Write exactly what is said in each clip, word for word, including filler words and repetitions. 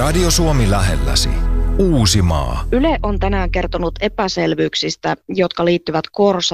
Radio Suomi lähelläsi. Uusimaa. Yle on tänään kertonut epäselvyyksistä, jotka liittyvät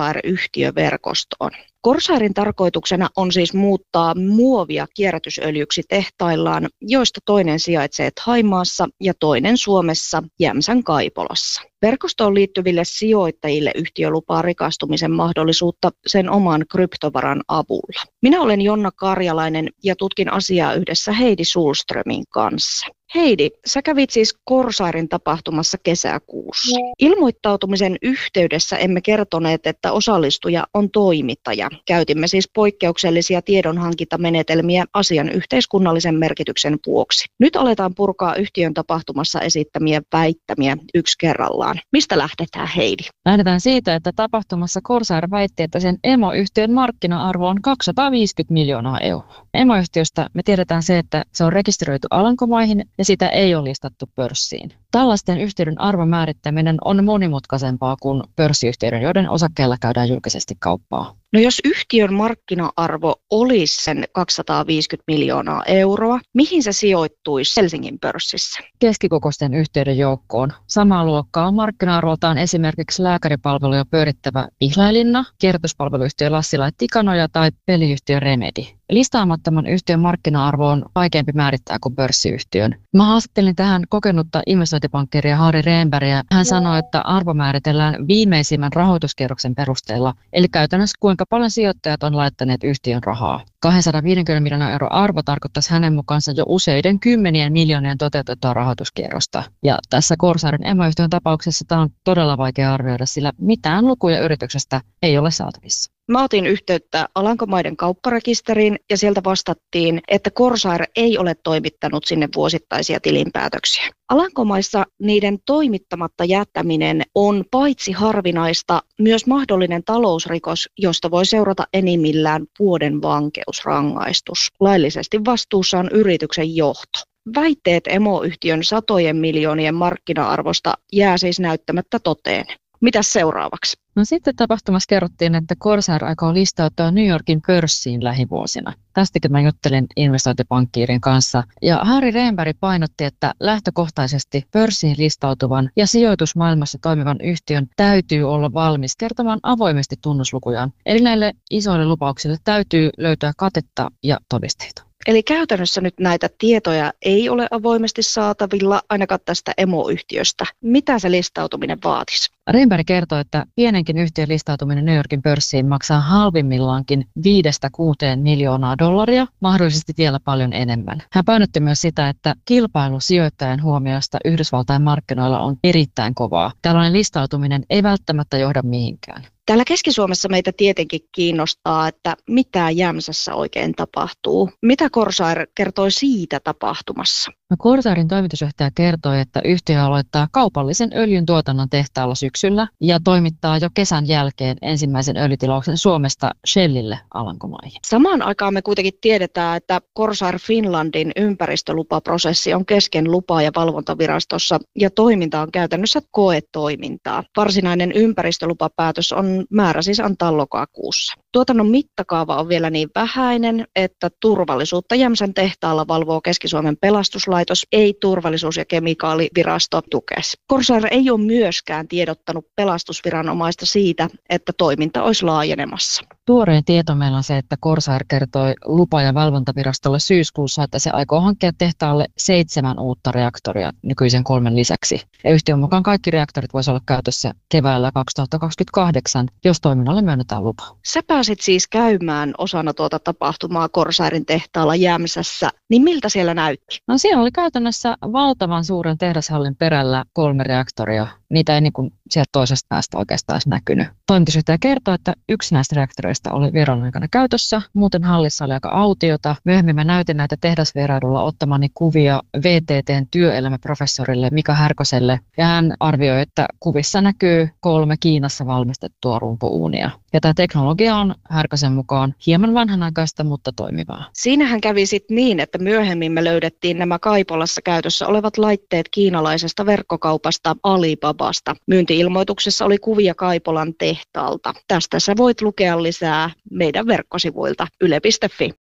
Corsair-yhtiöverkostoon. Corsairin tarkoituksena on siis muuttaa muovia kierrätysöljyksi tehtaillaan, joista toinen sijaitsee Thaimaassa ja toinen Suomessa Jämsän Kaipolassa. Verkostoon liittyville sijoittajille yhtiö lupaa rikastumisen mahdollisuutta sen oman kryptovaran avulla. Minä olen Jonna Karjalainen ja tutkin asiaa yhdessä Heidi Sulströmin kanssa. Heidi, sä kävit siis Corsairin tapahtumassa kesäkuussa. Ilmoittautumisen yhteydessä emme kertoneet, että osallistuja on toimittaja. Käytimme siis poikkeuksellisia tiedonhankintamenetelmiä asian yhteiskunnallisen merkityksen vuoksi. Nyt aletaan purkaa yhtiön tapahtumassa esittämiä väittämiä yksi kerrallaan. Mistä lähdetään, Heidi? Lähdetään siitä, että tapahtumassa Corsair väitti, että sen emoyhtiön markkina-arvo on kaksisataaviisikymmentä miljoonaa euroa. Emoyhtiöstä me tiedetään se, että se on rekisteröity Alankomaihin ja sitä ei ole listattu pörssiin. Tällaisten yhtiöiden arvon määrittäminen on monimutkaisempaa kuin pörssiyhtiöiden, joiden osakkeilla käydään julkisesti kauppaa. No jos yhtiön markkina-arvo olisi sen kaksisataaviisikymmentä miljoonaa euroa, mihin se sijoittuisi Helsingin pörssissä? Keskikokoisten yhtiöiden joukkoon. Samaa luokkaa on markkina-arvoltaan esimerkiksi lääkäripalveluja pyörittävä Pihlailinna, kierrätyspalveluyhtiö Lassila ja Tikanoja tai peliyhtiö Remedy. Listaamattoman yhtiön markkina-arvo on vaikeampi määrittää kuin pörssiyhtiön. Mä haastattelin tähän kokenutta investointipankkiria Harri Rehnbergia. Hän sanoi, että arvo määritellään viimeisimmän rahoituskierroksen perusteella, eli käytännössä kuinka paljon sijoittajat on laittaneet yhtiön rahaa. kaksisataaviisikymmentä miljoonaa euroa arvo tarkoittaisi hänen mukaansa jo useiden kymmenien miljoonien toteutettua rahoituskierrosta. Ja tässä Corsairin emoyhtiön tapauksessa tämä on todella vaikea arvioida, sillä mitään lukuja yrityksestä ei ole saatavissa. Mä otin yhteyttä Alankomaiden kaupparekisteriin ja sieltä vastattiin, että Corsair ei ole toimittanut sinne vuosittaisia tilinpäätöksiä. Alankomaissa niiden toimittamatta jättäminen on paitsi harvinaista, myös mahdollinen talousrikos, josta voi seurata enimmillään vuoden vankeusrangaistus. Laillisesti vastuussa on yrityksen johto. Väitteet emoyhtiön satojen miljoonien markkina-arvosta jää siis näyttämättä toteen. Mitäs seuraavaksi? No sitten tapahtumassa kerrottiin, että Corsair aikoo listautua New Yorkin pörssiin lähivuosina. Tästäkin mä juttelin investointipankkiirin kanssa. Ja Harri Rehnberg painotti, että lähtökohtaisesti pörssiin listautuvan ja sijoitusmaailmassa toimivan yhtiön täytyy olla valmis kertomaan avoimesti tunnuslukujaan. Eli näille isoille lupauksille täytyy löytää katetta ja todisteita. Eli käytännössä nyt näitä tietoja ei ole avoimesti saatavilla ainakaan tästä emoyhtiöstä. Mitä se listautuminen vaatisi? Rehnberg kertoo, että pienenkin yhtiön listautuminen New Yorkin pörssiin maksaa halvimmillaankin viidestä kuuteen miljoonaa dollaria, mahdollisesti vielä paljon enemmän. Hän painotti myös sitä, että kilpailu sijoittajan huomioista Yhdysvaltain markkinoilla on erittäin kovaa. Tällainen listautuminen ei välttämättä johda mihinkään. Täällä Keski-Suomessa meitä tietenkin kiinnostaa, että mitä Jämsässä oikein tapahtuu. Mitä Corsair kertoi siitä tapahtumassa? No Corsairin toimitusjohtaja kertoi, että yhtiö aloittaa kaupallisen öljyn tuotannon tehtaalla syksyllä ja toimittaa jo kesän jälkeen ensimmäisen öljytilauksen Suomesta Shellille Alankomaihin. Samaan aikaan me kuitenkin tiedetään, että Corsair Finlandin ympäristölupaprosessi on kesken lupa- ja valvontavirastossa ja toiminta on käytännössä koetoimintaa. Varsinainen ympäristölupapäätös on määrä siis antaa lokakuussa. Tuotannon mittakaava on vielä niin vähäinen, että turvallisuutta Jämsän tehtaalla valvoo Keski-Suomen pelastuslaitos, ei turvallisuus- ja kemikaalivirasto Tukes. Corsair ei ole myöskään tiedottanut pelastusviranomaista siitä, että toiminta olisi laajenemassa. Tuoreen tieto meillä on se, että Corsair kertoi lupa- ja valvontavirastolle syyskuussa, että se aikoo hankkia tehtaalle seitsemän uutta reaktoria nykyisen kolmen lisäksi. Ja yhtiön mukaan kaikki reaktorit voisivat olla käytössä keväällä kaksituhattakaksikymmentäkahdeksan, jos toiminnalle myönnetään lupa. Sä pääsit siis käymään osana tuota tapahtumaa Corsairin tehtaalla Jämsässä, niin miltä siellä näytti? No siellä oli käytännössä valtavan suuren tehdashallin perällä kolme reaktoria. Niitä ei niin kuin sieltä toisesta päästä oikeastaan edes näkynyt. Toimitusjohtaja kertoi, että yksi näistä reaktoreista oli vierailun aikana käytössä. Muuten hallissa oli aika autiota. Myöhemmin mä näytin näitä tehdasvierailulla ottamani kuvia V T T:n työelämäprofessorille Mika Härköselle. Ja hän arvioi, että kuvissa näkyy kolme Kiinassa valmistettua rumpuuunia. Ja tämä teknologia on Härkösen mukaan hieman vanhanaikaista, mutta toimivaa. Siinähän kävi sitten niin, että myöhemmin me löydettiin nämä Kaipolassa käytössä olevat laitteet kiinalaisesta verkkokaupasta Alibabasta. Myynti-ilmoituksessa oli kuvia Kaipolan tehtaalta. Tästä sä voit lukea lisää meidän verkkosivuilta yle piste fi.